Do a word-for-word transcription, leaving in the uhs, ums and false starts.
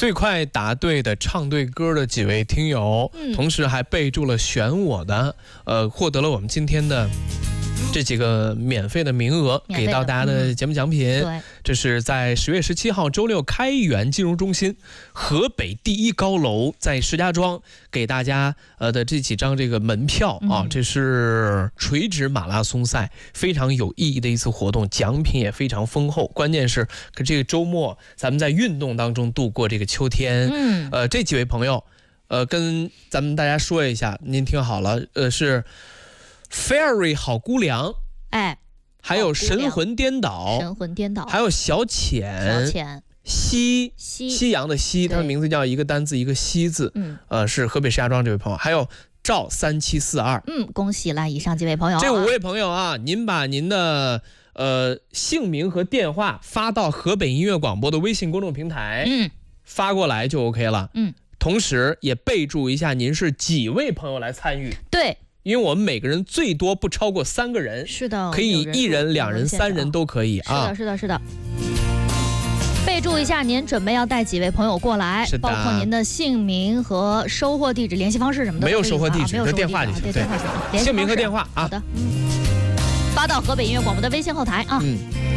最快答对的唱对歌的几位听友， 嗯、 同时还备注了选我的，呃，获得了我们今天的这几个免费的名额，给到大家的节目奖品。 嗯、对， 这是在十月十七号周六，开元金融中心河北第一高楼在石家庄给大家呃的这几张这个门票啊， 嗯、 这是垂直马拉松赛，非常有意义的一次活动，奖品也非常丰厚。关键是这个周末咱们在运动当中度过这个秋天。 嗯， 呃，这几位朋友，呃，跟咱们大家说一下，您听好了，呃，是 Fairy 好姑娘， 哎， 还有神魂颠倒， 神魂颠倒， 还有小浅， 小浅， 西西西洋的西，他的名字叫一个单字一个西字， 嗯， 呃，是河北石家庄这位朋友，还有赵三七四二， 嗯，恭喜了以上几位朋友， 这五位朋友啊，您把您的呃姓名和电话发到河北音乐广播的微信公众平台， 嗯， 发过来就 OK 了， 嗯， 同时也备注一下您是几位朋友来参与， 对。 因为我们每个人最多不超过三个人， 是的， 可以一人、两人、三人都可以啊。 是的，是的，是的。备注一下，您准备要带几位朋友过来，包括您的姓名和收货地址、联系方式什么的。 没有收货地址， 没有电话地址， 对， 姓名和电话啊。 好的，嗯，发到河北音乐广播的微信后台啊。 嗯。